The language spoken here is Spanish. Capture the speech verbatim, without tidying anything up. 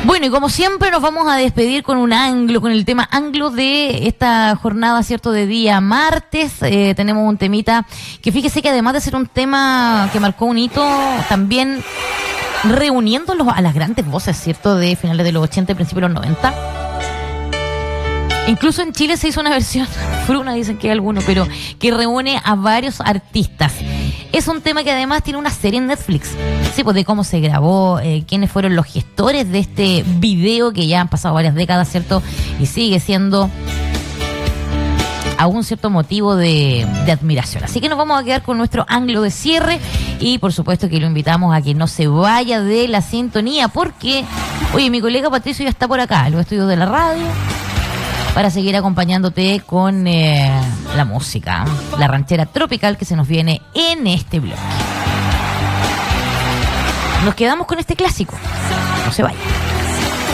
Bueno, y como siempre nos vamos a despedir con un anglo, con el tema anglo de esta jornada, ¿cierto?, de día martes. Eh, tenemos un temita que fíjese que además de ser un tema que marcó un hito, también reuniendo los, a las grandes voces, ¿cierto?, de finales de los ochenta y principios de los noventa. Incluso en Chile se hizo una versión, Fruna dicen que hay alguno, pero que reúne a varios artistas. Es un tema que además tiene una serie en Netflix. Sí, pues de cómo se grabó, eh, quiénes fueron los gestores de este video que ya han pasado varias décadas, ¿cierto? Y sigue siendo aún cierto motivo de, de admiración. Así que nos vamos a quedar con nuestro anglo de cierre y por supuesto que lo invitamos a que no se vaya de la sintonía porque, oye, mi colega Patricio ya está por acá, en los estudios de la radio, para seguir acompañándote con eh, la música, la ranchera tropical que se nos viene en este bloque. Nos quedamos con este clásico. No se vaya.